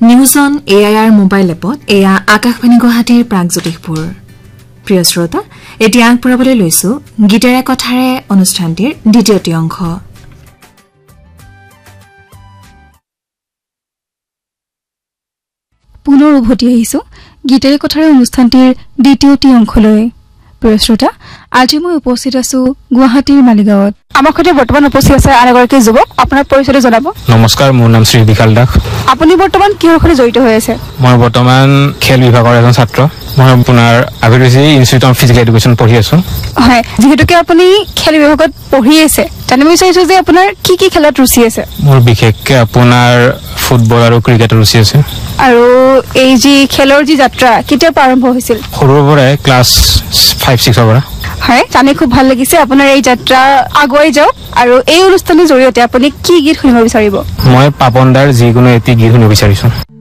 News on AIR mobile এপত এয়া আকাশবাণী গুৱাহাটীৰ প্ৰাগজ্যোতিষপুৰ। প্ৰিয় শ্ৰোতা, এতিয়া আগবঢ়াবলৈ লৈছো গীতেৰে কথাৰে অনুষ্ঠানটিৰ দ্বিতীয়টি অংশ। পুনৰ উভতি আহিছো গীতেৰে কথাৰে অনুষ্ঠানটিৰ দ্বিতীয়টি অংশলৈ। প্ৰিয় শ্ৰোতা, আজি মই উপস্থিত আছো গুৱাহাটীৰ মালিগাঁৱত। আমাৰ সৈতে বৰ্তমান উপস্থিত আছে আন এগৰাকী যুৱক। আপোনাৰ পৰিচয়টো জনাব। নমস্কাৰ, মোৰ নাম শ্ৰী বিশাল দাস। আপুনি বৰ্তমান কিহৰ সৈতে জড়িত হৈ আছে? মই বৰ্তমান খেল বিভাগৰ এজন ছাত্ৰ। মই আপোনাৰ আভিৰুচি ইনষ্টিটিউট অফ ফিজিকেল এডুকেশ্যন পঢ়ি আছো। হয়, যিহেতুকে আপুনি খেল বিভাগত পঢ়ি আছে, জানিব বিচাৰিছো যে আপোনাৰ কি কি খেলত ৰুচি আছে? মোৰ বিশেষকৈ আপোনাৰ ফুটবল আৰু ক্ৰিকেটৰ ৰুচি আছে। আৰু এই যি খেলৰ যি যাত্ৰা কেতিয়াৰ পৰা আৰম্ভ হৈছিল? সৰুৰ পৰাই ক্লাছ 5-6ৰ পৰা। হয়, জানি খুব ভাল লাগিছে। আপোনাৰ এই যাত্ৰা আগুৱাই যাওক। আৰু এই অনুষ্ঠানৰ জৰিয়তে আপুনি কি গীত শুনিব বিচাৰিব? মই পাপন দাৰ যিকোনো এটি গীত শুনিব বিচাৰিছো।